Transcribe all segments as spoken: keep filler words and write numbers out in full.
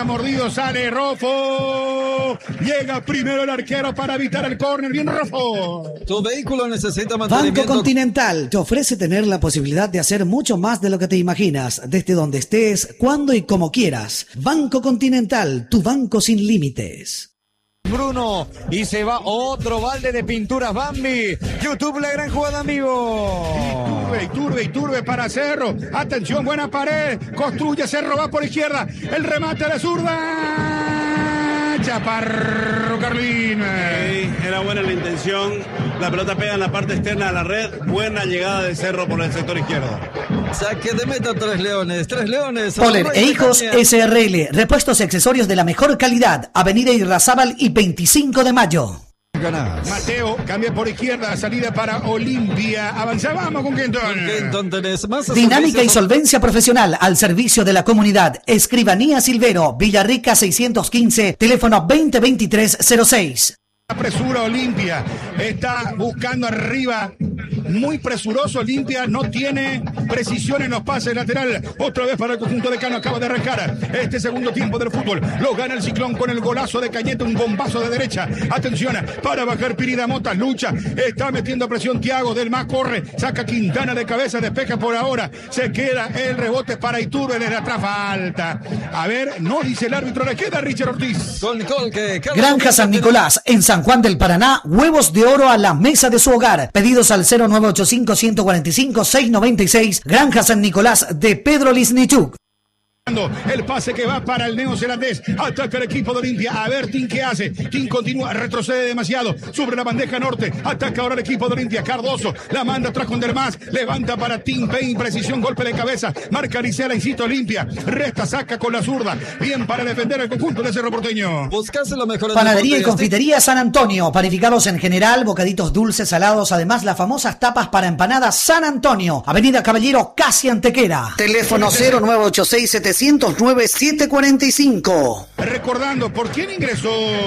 queda mordido, sale Rofo. Llega primero el arquero para evitar el córner. Bien, Rofo. Tu vehículo necesita mantenimiento. Banco Continental te ofrece tener la posibilidad de hacer mucho más de lo que te imaginas, desde donde estés, cuando y como quieras. Banco Continental, tu banco sin límites. Bruno, y se va otro balde de pinturas Bambi. YouTube, la gran jugada, amigo. Iturbe, Iturbe, Iturbe para Cerro. Atención, buena pared. Construye, Cerro va por izquierda. El remate a la zurda. Chaparro Carlín. Sí, era buena la intención. La pelota pega en la parte externa de la red. Buena llegada de Cerro por el sector izquierdo. Saque de meta, Tres Leones. Tres Leones. Poler e Hijos S R L. Repuestos y accesorios de la mejor calidad. Avenida Irrazábal y veinticinco de mayo. Ganás. Mateo cambia por izquierda, salida para Olimpia. Avanzábamos con Kenton. Kenton tenés más Dinámica y solvencia profesional al servicio de la comunidad. Escribanía Silvero, Villarrica seiscientos quince, teléfono veinte veintitrés cero seis. Presura Olimpia, está buscando arriba, muy presuroso Olimpia, no tiene precisión en los pases lateral, otra vez para el conjunto de Cano, acaba de arrancar este segundo tiempo del fútbol, lo gana el Ciclón con el golazo de Cañete, un bombazo de derecha, atención, para bajar Pirida Mota, lucha, está metiendo presión Thiago, del más corre, saca Quintana de cabeza, despeja por ahora, se queda el rebote para Iturbe desde atrás, falta, a ver, no dice el árbitro, le queda Richard Ortiz. Con Colque, Granja San Nicolás, en San Juan del Paraná, huevos de oro a la mesa de su hogar. Pedidos al cero nueve ocho cinco, uno cuatro cinco, seis nueve seis. Granja San Nicolás de Pedro Lisnichuk. El pase que va para el neozelandés, ataca el equipo de Olimpia, a ver Tim qué hace, Tim continúa, retrocede demasiado, sobre la bandeja norte, ataca ahora el equipo de Olimpia, Cardoso, la manda atrás con Dermás, levanta para Tim Payne, precisión, golpe de cabeza, marca Aricela, insiste Olimpia, resta, saca con la zurda, bien para defender el conjunto de Cerro Porteño. Buscase lo mejor. Panadería y confitería San Antonio, panificados en general, bocaditos dulces, salados, además las famosas tapas para empanadas San Antonio, Avenida Caballero, casi Antequera. Teléfono cero nueve ocho seis, siete cero nueve, siete cuatro cinco. Recordando, ¿por quién ingresó?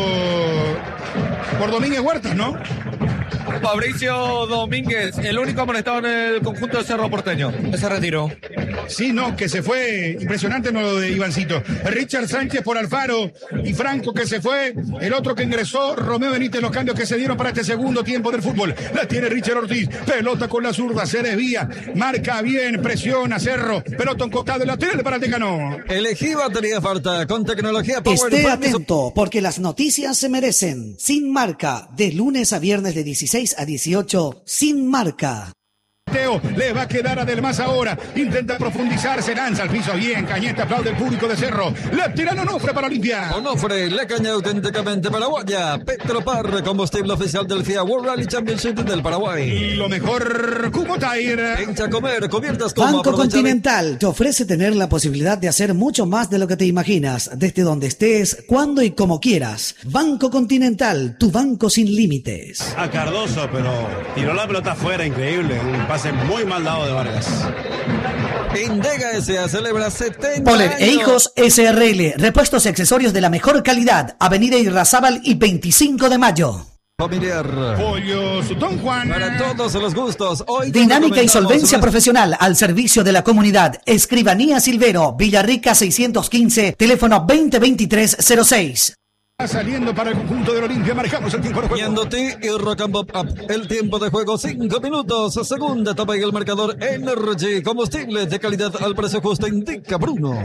Por Domínguez Huertas, ¿no? Fabricio Domínguez, el único amonestado en el conjunto de Cerro Porteño. Se retiró. Sí, no, que se fue. Impresionante no lo de Ivancito. Richard Sánchez por Alfaro y Franco que se fue. El otro que ingresó, Romeo Benítez, los cambios que se dieron para este segundo tiempo del fútbol. La tiene Richard Ortiz. Pelota con la zurda, se desvía. Marca bien, presiona Cerro. Pelota en costado de lateral para el Tecano. Elegí batería falta con tecnología Power. Esté atento, porque las noticias se merecen. Sin marca, de lunes a viernes de dieciséis a dieciocho, sin marca. Teo le va a quedar a Delmas ahora, intenta profundizar, se lanza al piso bien, Cañete aplaude el público de Cerro, le tiran Onofre para Olimpia. Onofre, la caña auténticamente paraguaya, Petropar, combustible oficial del F I A World Rally Championship del Paraguay. Y lo mejor, Cubo Tire. En Chacomer, cubiertas como Banco aprovechar... Continental te ofrece tener la posibilidad de hacer mucho más de lo que te imaginas, desde donde estés, cuando y como quieras. Banco Continental, tu banco sin límites. A Cardoso, pero tiró la pelota afuera, increíble, un pase muy mal dado de Vargas. Indega S A celebra setenta Poler años. e Hijos S R L, repuestos y accesorios de la mejor calidad, Avenida Irrazábal y veinticinco de mayo. Familiar. Pollos Don Juan. Para todos los gustos. Hoy Dinámica y solvencia una... profesional al servicio de la comunidad. Escribanía Silvero, Villarrica seiscientos quince, teléfono veinte veintitrés cero seis. Saliendo para el conjunto de Olimpia, marcamos el tiempo de juego. Yéndote y Rock and Pop Up. El tiempo de juego, cinco minutos. Segunda etapa y el marcador Energy. Combustible de calidad al precio justo, indica Bruno.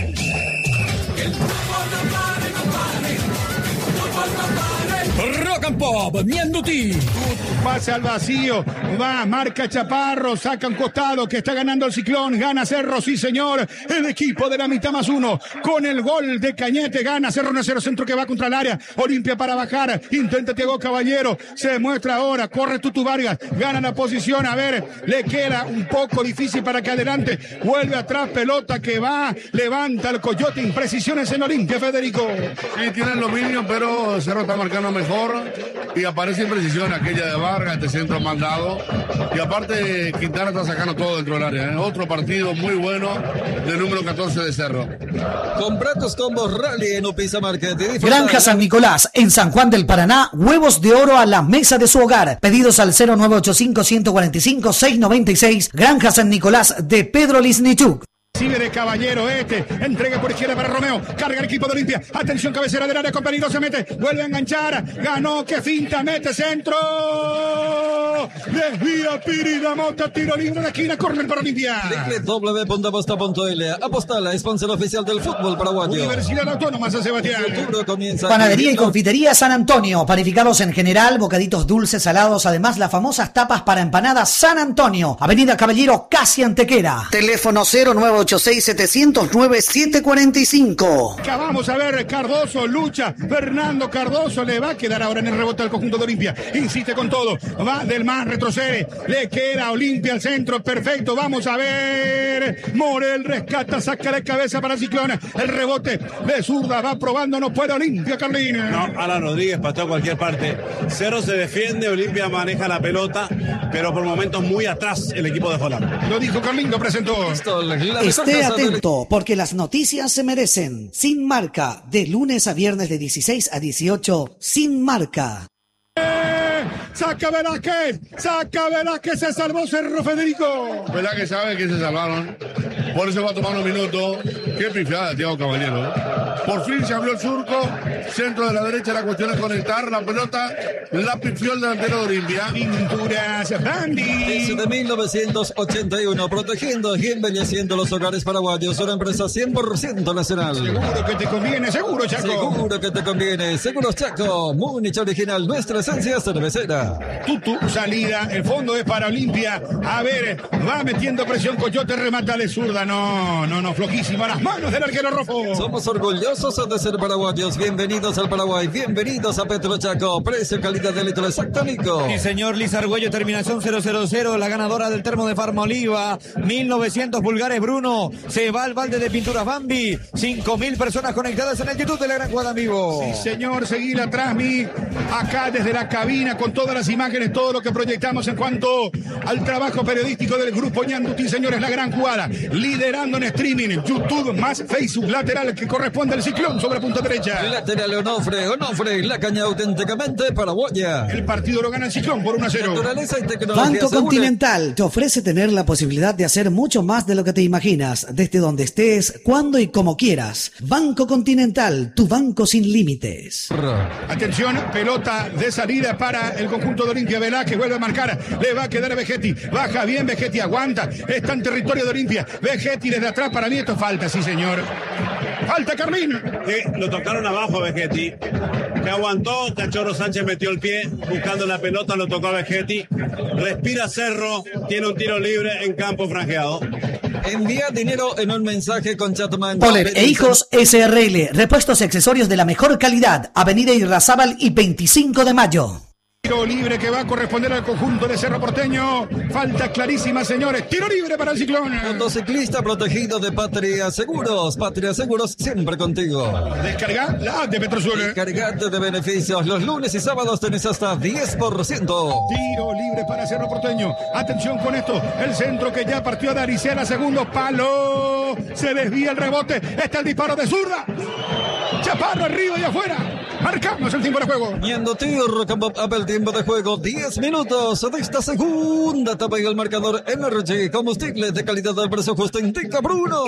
Rock and Pop, Mianduti. Pase al vacío, va, marca Chaparro, saca un costado que está ganando el Ciclón, gana Cerro, sí señor, el equipo de la mitad más uno, con el gol de Cañete, gana Cerro uno cero, centro que va contra el área, Olimpia para bajar, intenta Thiago Caballero, se muestra ahora, corre Tutu Vargas, gana la posición, a ver, le queda un poco difícil para que adelante, vuelve atrás, pelota que va, levanta el Coyote, imprecisiones en Olimpia, Federico. Sí, tiene el dominio, pero Cerro está marcando mejor y aparece imprecisión aquella de Vargas, este centro mandado, y aparte Quintana está sacando todo dentro del área, ¿eh? Otro partido muy bueno del número catorce de Cerro. Compra tus combos Rally en Upisa Market. Granja San Nicolás, en San Juan del Paraná, huevos de oro a la mesa de su hogar. Pedidos al cero nueve ocho cinco, uno cuatro cinco, seis nueve seis. Granja San Nicolás de Pedro Lisnichuk. recibe de caballero este, entrega por izquierda para Romeo, carga el equipo de Olimpia, atención, cabecera del área con peligro, se mete, vuelve a enganchar, ganó, que finta, mete centro, desvía Piri, da Mota, tiro libre de esquina, córner para Olimpia. w w w punto aposta punto l a. Apostala, sponsor oficial del fútbol paraguayo. Universidad Autónoma San Sebastián. Panadería y confitería San Antonio, panificados en general, bocaditos dulces, salados, además las famosas tapas para empanadas San Antonio, Avenida Caballero, casi Antequera. Teléfono cero nueve ocho seis, siete cero nueve, siete cuatro cinco. Acá vamos a ver, Cardoso lucha, Fernando Cardoso le va a quedar ahora en el rebote al conjunto de Olimpia, insiste con todo, va del más, retrocede, le queda Olimpia al centro, perfecto, vamos a ver, Morel rescata, saca de cabeza para Ciclón, el rebote de zurda, va probando, no puede Olimpia, Carlín. No, Alan Rodríguez pateó a cualquier parte, Cerro se defiende, Olimpia maneja la pelota, pero por momentos muy atrás el equipo de Holland. Lo dijo Carlín, lo presentó. Esté atento, porque las noticias se merecen. Sin Marca, de lunes a viernes de dieciséis a dieciocho, Sin Marca. Saca Velázquez, saca Velázquez, se salvó Cerro Federico. Velázquez sabe que se salvaron, por eso va a tomar un minuto. Qué pifiada, Thiago Caballero. Por fin se abrió el surco, centro de la derecha, la cuestión es conectar la pelota, la pifió el delantero de Olimpia. Pinturas Bandi. Desde mil novecientos ochenta y uno, protegiendo y embelleciendo los hogares paraguayos, una empresa cien por ciento nacional. Seguro que te conviene, seguro, Chaco. Seguro que te conviene, Seguros Chaco, Múnich original, nuestra esencia cervecera. Tutu, salida, el fondo es para Olimpia. A ver, va metiendo presión, Coyote remata de zurda. No, no, no, flojísimo a las manos del arquero rojo. Somos orgullosos de ser paraguayos. Bienvenidos al Paraguay, bienvenidos a Petro Chaco. Precio, calidad de litro exacto, Nico. Sí, señor, Liz Argüello, terminación cero cero cero, la ganadora del termo de Farma Oliva, mil novecientos pulgares Bruno, se va al balde de pinturas Bambi, cinco mil personas conectadas en el YouTube de la Gran Jugada en Vivo. Sí, señor, seguir atrás, mi, acá desde la cabina con todas las imágenes, todo lo que proyectamos en cuanto al trabajo periodístico del grupo Ñanduti, señores, la Gran Jugada, liderando en streaming, YouTube más Facebook, lateral que corresponde al Ciclón sobre punta derecha. Lateral Onofre, Onofre, la caña auténticamente paraguaya. El partido lo gana el Ciclón por uno a cero. Naturaleza y tecnología Banco segura. Continental te ofrece tener la posibilidad de hacer mucho más de lo que te imaginas, desde donde estés, cuando y como quieras. Banco Continental, tu banco sin límites. Atención, pelota de salida para el conjunto de Olimpia. Velázquez vuelve a marcar, le va a quedar a Vegetti, baja bien Vegetti, aguanta, está en territorio de Olimpia. Vegetti desde atrás, para mí esto falta, sí señor. Falta, Carmín. Sí, lo tocaron abajo Vegetti, que aguantó, Cachorro Sánchez metió el pie buscando la pelota, lo tocó a Vegetti, respira Cerro, tiene un tiro libre en campo franjeado. Envía dinero en un mensaje con Chatman. Poler e Hijos S R L, repuestos y accesorios de la mejor calidad, Avenida Irrazábal y veinticinco de mayo. Tiro libre que va a corresponder al conjunto de Cerro Porteño. Falta clarísima, señores. Tiro libre para el Ciclón. Motociclista protegido de Patria Seguros. Patria Seguros siempre contigo. Descarga la app de Petrosur. Cargate de beneficios. Los lunes y sábados tenés hasta diez por ciento. Tiro libre para Cerro Porteño. Atención con esto. El centro que ya partió de Aricela. Segundo palo. Se desvía el rebote. Está el disparo de zurda. Chaparro arriba y afuera. Marcamos el tiempo de juego. Ñanduti, Rock Apple, tiempo de juego, diez minutos de esta segunda etapa y el marcador Energy, combustible de calidad al precio justo, indica Bruno.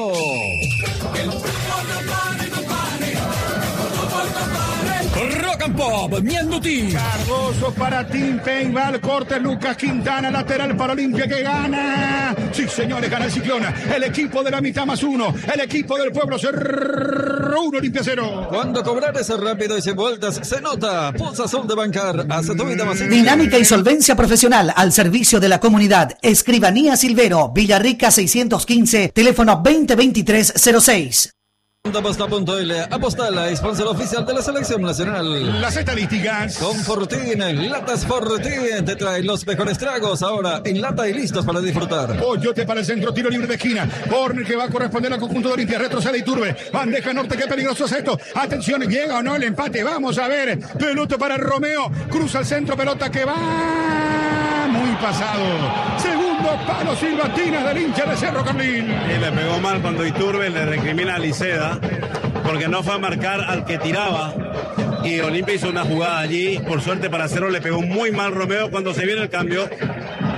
Rock and Pop, Ñanduti. Cardoso para Tim Payne, va al corte, Lucas Quintana, lateral para Olimpia que gana. Sí, señores, gana el Ciclón. El equipo de la mitad más uno. El equipo del pueblo Cerro uno, Olimpia cero. Cuando cobrar ese rápido y sin vueltas, se nota. Pulsa Azul de Bancar, hace tu vida más simple. Dinámica y solvencia profesional al servicio de la comunidad. Escribanía Silvero, Villarrica seiscientos quince, teléfono veinte veintitrés cero seis. Aposta.l, Apostala, sponsor oficial de la selección nacional. Las estadísticas. Con Fortín, Latas Fortín, te trae los mejores tragos ahora en lata y listos para disfrutar. Coyote para el centro, tiro libre de esquina. Corner que va a corresponder al conjunto de Olimpia. Retrocede y turbe. Bandeja norte, qué peligroso es esto. Atención, llega o no el empate. Vamos a ver. Pelota para Romeo. Cruza el centro, pelota que va muy pasado. Segundo palo, silbatinas del hincha de Cerro Carlín. Y le pegó mal cuando Iturbe le recrimina a Liceda porque no fue a marcar al que tiraba y Olimpia hizo una jugada allí, por suerte para Cerro le pegó muy mal Romeo cuando se viene el cambio.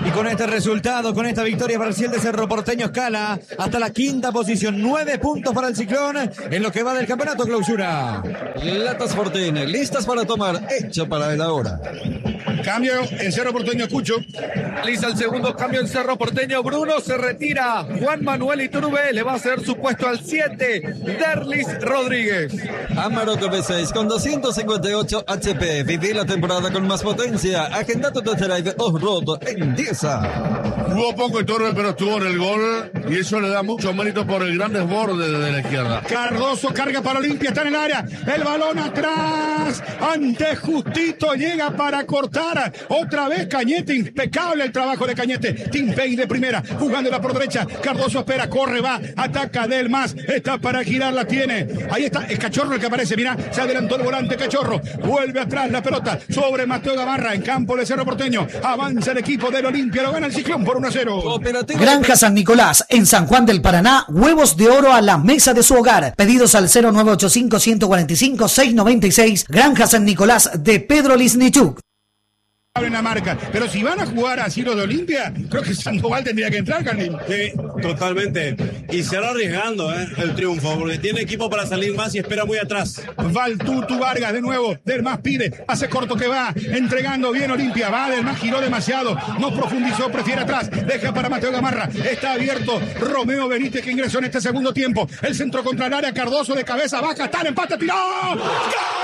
Y con este resultado, con esta victoria parcial de Cerro Porteño, escala hasta la quinta posición. Nueve puntos para el Ciclón en lo que va del campeonato clausura. Latas Fortín, listas para tomar, hecho para el ahora. Cambio en Cerro Porteño, Cucho. Realiza el segundo cambio en Cerro Porteño. Bruno se retira. Juan Manuel Iturbe le va a hacer su puesto al siete. Derlis Rodríguez. Amarok V seis con doscientos cincuenta y ocho H P. Viví la temporada con más potencia. Agenda tu test drive off-road en Diesa. Jugó poco Iturbe, pero estuvo en el gol. Y eso le da mucho mérito por el gran desborde de la izquierda. Cardoso carga para Olimpia, está en el área. El balón atrás. Ante Justito llega para cortar. Otra vez Cañete, impecable el trabajo de Cañete. Timpey de primera, jugándola por derecha. Cardoso espera, corre, va, ataca del más. Está para girar, la tiene. Ahí está, es Cachorro el que aparece. Mira, se adelantó el volante Cachorro. Vuelve atrás la pelota sobre Mateo Gamarra en campo de Cerro Porteño. Avanza el equipo del Olimpia, lo gana el Ciclón por uno a cero. Operativo. Granja San Nicolás, en San Juan del Paraná, huevos de oro a la mesa de su hogar. Pedidos al cero nueve ocho cinco, uno cuatro cinco, seis nueve seis. Granja San Nicolás de Pedro Lisnichuk. En la marca, pero si van a jugar así los de Olimpia, creo que Sandoval tendría que entrar, Carlín. Sí, totalmente. Y se va arriesgando ¿eh? el triunfo, porque tiene equipo para salir más y espera muy atrás. Valtutu Vargas de nuevo, Del Más pide, pase corto que va, entregando bien Olimpia, va, Del Más giró demasiado, no profundizó, prefiere atrás, deja para Mateo Gamarra, está abierto Romeo Benítez que ingresó en este segundo tiempo, el centro contra el área, Cardoso de cabeza, baja, está el empate, tiró. ¡Gol!